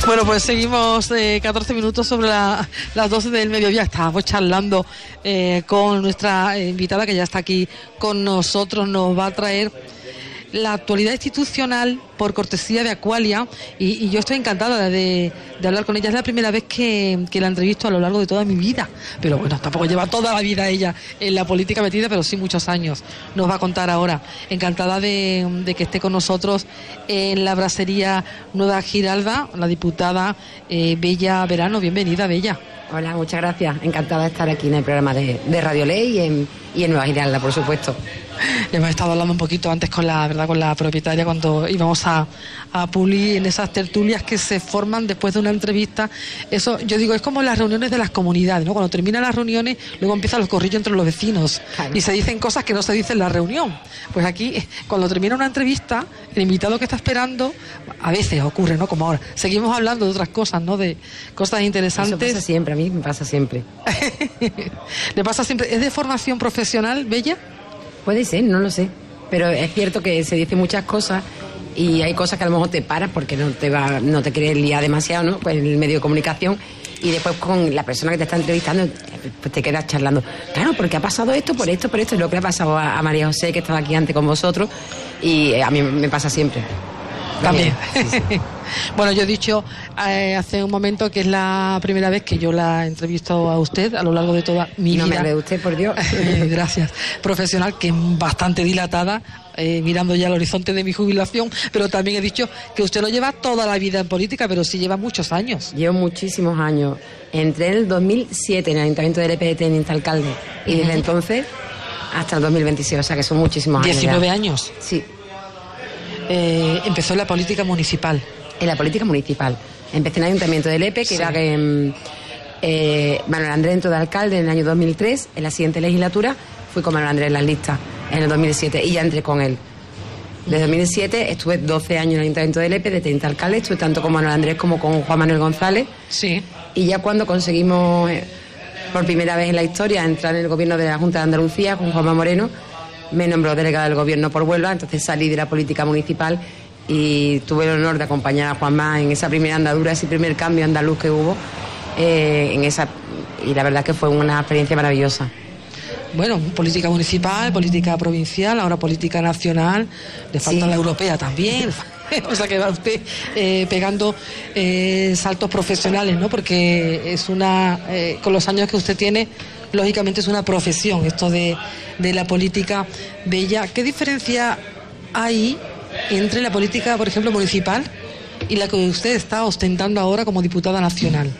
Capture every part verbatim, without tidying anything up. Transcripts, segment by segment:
Bueno, pues seguimos eh, catorce minutos sobre la, las doce del mediodía. Estábamos charlando eh, con nuestra invitada que ya está aquí con nosotros. Nos va a traer la actualidad institucional por cortesía de Aqualia y, y yo estoy encantada de, de hablar con ella. Es la primera vez que, que la entrevisto a lo largo de toda mi vida, pero bueno, tampoco lleva toda la vida ella en la política metida, pero sí muchos años. Nos va a contar ahora. Encantada de, de que esté con nosotros en la Brasería Nueva Giralda la diputada eh, Bella Verano. Bienvenida, Bella. Hola, muchas gracias. Encantada de estar aquí en el programa de, de Radio Ley y en, y en Nueva Giralda, por supuesto. Hemos estado hablando un poquito antes con la verdad con la propietaria cuando íbamos a, a pulir en esas tertulias que se forman después de una entrevista. Eso, yo digo, es como las reuniones de las comunidades, ¿no? Cuando terminan las reuniones, luego empiezan los corrillos entre los vecinos, claro, y se dicen cosas que no se dicen en la reunión. Pues aquí, cuando termina una entrevista, el invitado que está esperando, a veces ocurre, ¿no? Como ahora, seguimos hablando de otras cosas, ¿no? De cosas interesantes. Eso pasa siempre, a mí me pasa siempre. ¿Le pasa siempre? ¿Es de formación profesional, Bella? Puede ser, no lo sé, pero es cierto que se dicen muchas cosas y hay cosas que a lo mejor te paras porque no te va, no te quieres liar demasiado, ¿no? Pues en el medio de comunicación, y después con la persona que te está entrevistando pues te quedas charlando. Claro, porque ha pasado esto, por esto, por esto, y lo que le ha pasado a, a María José, que estaba aquí antes con vosotros, y a mí me pasa siempre. También. Sí, sí. Bueno, yo he dicho eh, hace un momento que es la primera vez que yo la entrevisto a usted a lo largo de toda mi no vida. No me hable de usted, por Dios. Gracias. Profesional, que es bastante dilatada, eh, mirando ya el horizonte de mi jubilación, pero también he dicho que usted no lleva toda la vida en política, pero sí lleva muchos años. Llevo muchísimos años. Entré en el dos mil siete en el Ayuntamiento de Lepe, teniente alcalde, y desde uh-huh. entonces hasta el dos mil veintiséis, o sea que son muchísimos años. ¿diecinueve años? Sí. Eh, empezó en la política municipal. En la política municipal. Empecé en el Ayuntamiento de Lepe, que sí. era que eh, Manuel Andrés entró de alcalde en el año dos mil tres. En la siguiente legislatura fui con Manuel Andrés en las listas en el dos mil siete y ya entré con él. Desde dos mil siete estuve doce años en el Ayuntamiento de Lepe, de teniente alcalde. Estuve tanto con Manuel Andrés como con Juan Manuel González. Sí. Y ya cuando conseguimos, eh, por primera vez en la historia, entrar en el gobierno de la Junta de Andalucía con Juanma Moreno, me nombró delegada del gobierno por Huelva. Entonces salí de la política municipal y tuve el honor de acompañar a Juanma en esa primera andadura, ese primer cambio andaluz que hubo, eh, en esa, y la verdad que fue una experiencia maravillosa. Bueno, política municipal, política provincial, ahora política nacional, le falta sí. la europea también. O sea que va usted eh, pegando eh, saltos profesionales, ¿no? Porque es una, eh, con los años que usted tiene, lógicamente es una profesión esto de, de la política bella. ¿Qué diferencia hay entre la política, por ejemplo, municipal y la que usted está ostentando ahora como diputada nacional?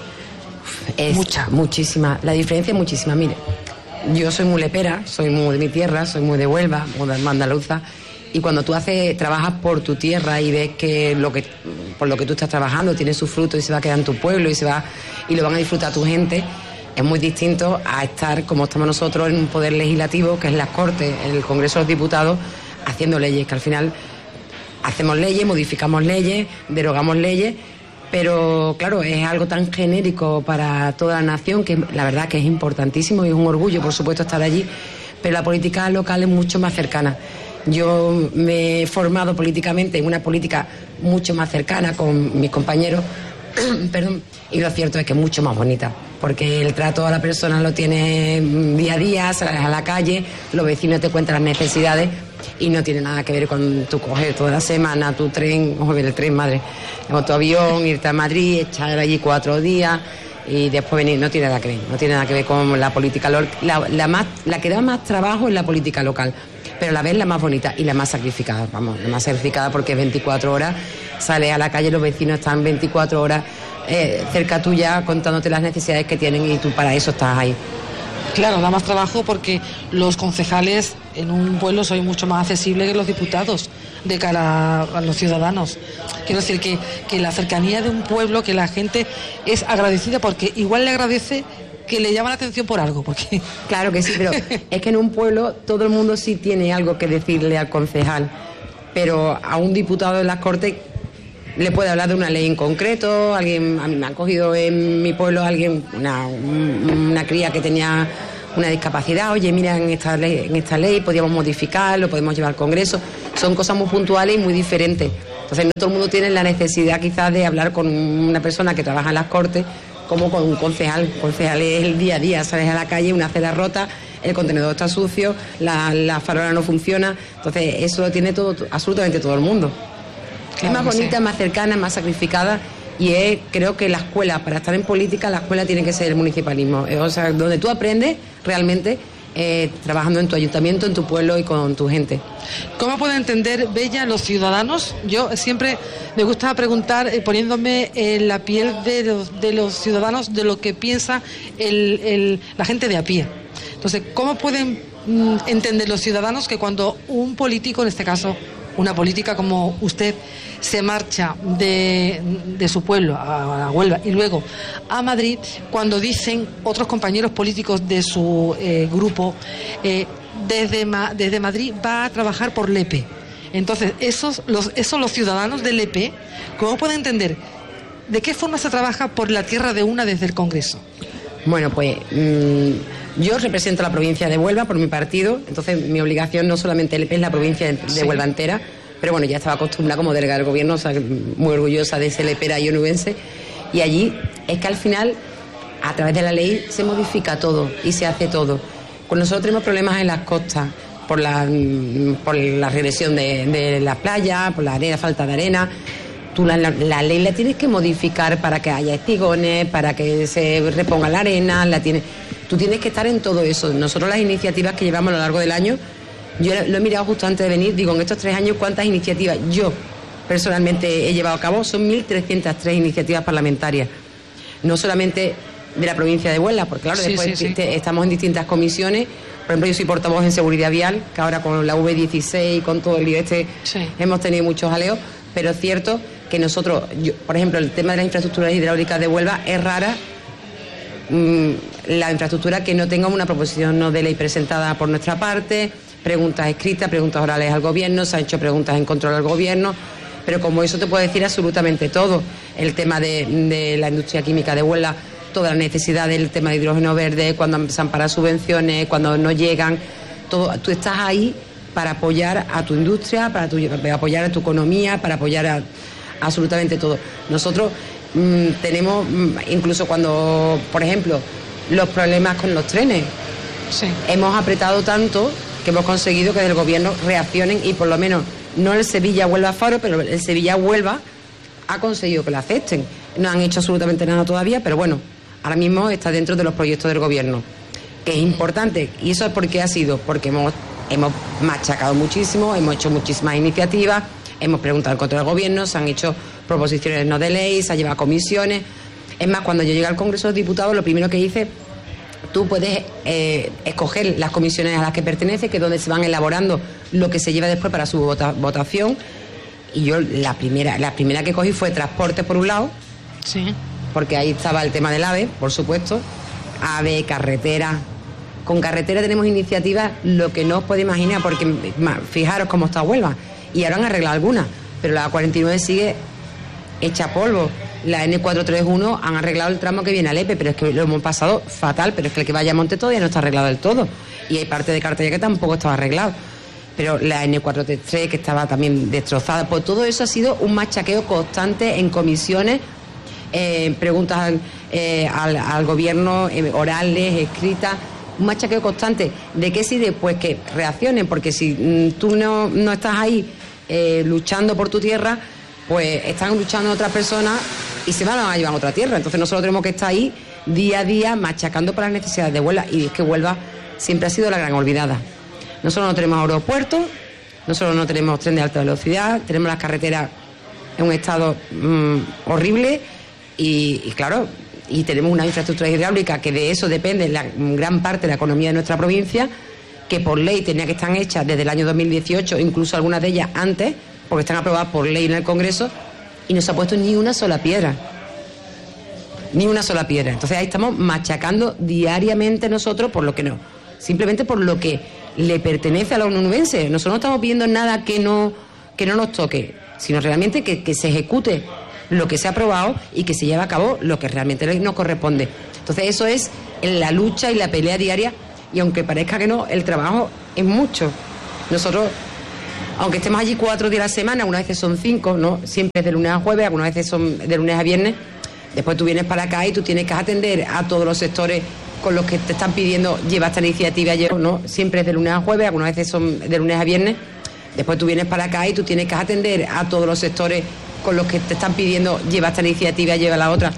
Es mucha, muchísima. La diferencia es muchísima. Mire, yo soy muy lepera, soy muy de mi tierra, soy muy de Huelva, muy de andaluza, y cuando tú haces, trabajas por tu tierra y ves que lo que por lo que tú estás trabajando tiene su fruto y se va a quedar en tu pueblo y se va y lo van a disfrutar tu gente, es muy distinto a estar como estamos nosotros en un poder legislativo, que es las Cortes, en el Congreso de los Diputados, haciendo leyes, que al final hacemos leyes, modificamos leyes, derogamos leyes, pero claro, es algo tan genérico para toda la nación que la verdad que es importantísimo y es un orgullo, por supuesto, estar allí, pero la política local es mucho más cercana. Yo me he formado políticamente en una política mucho más cercana con mis compañeros, perdón, y lo cierto es que es mucho más bonita, porque el trato a la persona lo tienes día a día, sales a la calle, los vecinos te cuentan las necesidades y no tiene nada que ver con tu coger toda la semana tu tren, ojo, el tren, madre, o tu avión, irte a Madrid, echar allí cuatro días y después venir. No tiene nada que ver, no tiene nada que ver con la política local. La, la, más, la que da más trabajo es la política local, pero a la vez la más bonita y la más sacrificada, vamos, la más sacrificada porque es veinticuatro horas, sales a la calle, los vecinos están veinticuatro horas eh, cerca tuya contándote las necesidades que tienen y tú para eso estás ahí. Claro, da más trabajo porque los concejales en un pueblo son mucho más accesibles que los diputados de cara a los ciudadanos. Quiero decir que, que la cercanía de un pueblo, que la gente es agradecida porque igual le agradece que le llama la atención por algo. Porque... Claro que sí, pero es que en un pueblo todo el mundo sí tiene algo que decirle al concejal, pero a un diputado de las Cortes le puede hablar de una ley en concreto. Alguien, a mí me han cogido en mi pueblo alguien, una, una cría que tenía una discapacidad, oye, mira, en esta ley, en esta ley podíamos modificarlo, podemos llevar al Congreso. Son cosas muy puntuales y muy diferentes. Entonces no todo el mundo tiene la necesidad quizás de hablar con una persona que trabaja en las Cortes como con un concejal. Concejal es el día a día, sales a la calle, una acera rota, el contenedor está sucio, la, la farola no funciona. Entonces eso lo tiene todo, absolutamente todo el mundo. Claro, es más bonita, sí. Más cercana, más sacrificada, y es, creo que la escuela, para estar en política, la escuela tiene que ser el municipalismo. O sea, donde tú aprendes realmente eh, trabajando en tu ayuntamiento, en tu pueblo y con tu gente. ¿Cómo pueden entender, Bella, los ciudadanos? Yo siempre me gusta preguntar, eh, poniéndome en la piel de los, de los ciudadanos, de lo que piensa el, el, la gente de a pie. Entonces, ¿cómo pueden mm, entender los ciudadanos que cuando un político, en este caso una política como usted, se marcha de, de su pueblo a, a Huelva y luego a Madrid, cuando dicen otros compañeros políticos de su eh, grupo, eh, desde, Ma, desde Madrid va a trabajar por Lepe? Entonces, esos los, esos los ciudadanos de Lepe, ¿cómo pueden entender de qué forma se trabaja por la tierra de una desde el Congreso? Bueno, pues mmm, yo represento la provincia de Huelva por mi partido, entonces mi obligación no solamente es la provincia de, de sí. Huelva entera, pero bueno, ya estaba acostumbrada como delegada del gobierno, o sea, muy orgullosa de ser lepera y onubense, y allí es que al final, a través de la ley, se modifica todo y se hace todo. Cuando nosotros tenemos problemas en las costas, por la, por la regresión de, de las playas, por la arena, falta de arena, tú la, la, la ley la tienes que modificar para que haya espigones, para que se reponga la arena, la tienes, tú tienes que estar en todo eso. Nosotros las iniciativas que llevamos a lo largo del año, yo lo he mirado justo antes de venir, digo, en estos tres años, ¿cuántas iniciativas yo personalmente he llevado a cabo? Son mil trescientas tres iniciativas parlamentarias, no solamente de la provincia de Huelva, porque claro, sí, después sí, sí. estamos en distintas comisiones. Por ejemplo, yo soy portavoz en seguridad vial, que ahora con la V dieciséis, con todo el lío este, sí. hemos tenido muchos jaleos, pero es cierto que nosotros, yo, por ejemplo, el tema de las infraestructuras hidráulicas de Huelva, es rara mmm, la infraestructura que no tenga una proposición no de ley presentada por nuestra parte, preguntas escritas, preguntas orales al gobierno, se han hecho preguntas en control al gobierno, pero como eso te puede decir absolutamente todo. El tema de, de la industria química de Huelva, toda la necesidad del tema de hidrógeno verde, cuando empiezan para subvenciones, cuando no llegan, todo, tú estás ahí para apoyar a tu industria, para, tu, para apoyar a tu economía, para apoyar a absolutamente todo. Nosotros mmm, tenemos, mmm, incluso cuando, por ejemplo, los problemas con los trenes, sí. hemos apretado tanto que hemos conseguido que del gobierno reaccionen y por lo menos, no el Sevilla-Huelva-Faro, pero el Sevilla-Huelva ha conseguido que lo acepten. No han hecho absolutamente nada todavía, pero bueno, ahora mismo está dentro de los proyectos del gobierno, que es importante. ¿Y eso es por qué ha sido? Porque hemos, hemos machacado muchísimo, hemos hecho muchísimas iniciativas, hemos preguntado contra el gobierno, se han hecho proposiciones no de ley, se han llevado a comisiones. Es más, cuando yo llegué al Congreso de los Diputados, lo primero que hice, tú puedes eh, escoger las comisiones a las que pertenece, que es donde se van elaborando lo que se lleva después para su vota, votación. Y yo la primera, la primera que cogí fue transporte por un lado, sí. porque ahí estaba el tema del AVE, por supuesto, AVE, carretera. Con carretera tenemos iniciativas lo que no os podéis imaginar, porque fijaros cómo está Huelva, y ahora han arreglado algunas, pero la A cuarenta y nueve sigue hecha polvo. La N cuatrocientos treinta y uno han arreglado el tramo que viene a Lepe, pero es que lo hemos pasado fatal, pero es que el que vaya a Monte todavía no está arreglado del todo, y hay parte de Cartella que tampoco estaba arreglado. Pero la N cuatrocientos treinta y tres que estaba también destrozada, pues todo eso ha sido un machaqueo constante en comisiones, eh, preguntas eh, al, al gobierno, eh, orales, escritas, un machaqueo constante. ¿De qué sirve? Pues que reaccionen, porque si mm, tú no, no estás ahí eh, luchando por tu tierra, pues están luchando otras personas y se van a llevar a otra tierra. Entonces nosotros tenemos que estar ahí día a día machacando por las necesidades de Huelva, y es que Huelva siempre ha sido la gran olvidada. Nosotros no tenemos aeropuertos, nosotros no tenemos tren de alta velocidad, tenemos las carreteras en un estado mmm, horrible y, y claro, y tenemos una infraestructura hidráulica que de eso depende la gran parte de la economía de nuestra provincia, que por ley tenía que estar hechas desde el año dos mil dieciocho, incluso algunas de ellas antes, porque están aprobadas por ley en el Congreso, y no se ha puesto ni una sola piedra. Ni una sola piedra. Entonces ahí estamos machacando diariamente nosotros por lo que no, simplemente por lo que le pertenece a los onubenses. Nosotros no estamos pidiendo nada que no, que no nos toque, sino realmente que, que se ejecute lo que se ha aprobado y que se lleve a cabo lo que realmente nos corresponde. Entonces eso es la lucha y la pelea diaria, y aunque parezca que no, el trabajo es mucho. Nosotros aunque estemos allí cuatro días a la semana, algunas veces son cinco, ¿no? Siempre es de lunes a jueves, algunas veces son de lunes a viernes. Después tú vienes para acá y tú tienes que atender a todos los sectores con los que te están pidiendo lleva esta iniciativa, ¿no? Siempre es de lunes a jueves, algunas veces son de lunes a viernes. Después tú vienes para acá y tú tienes que atender a todos los sectores con los que te están pidiendo lleva esta iniciativa, lleva la otra.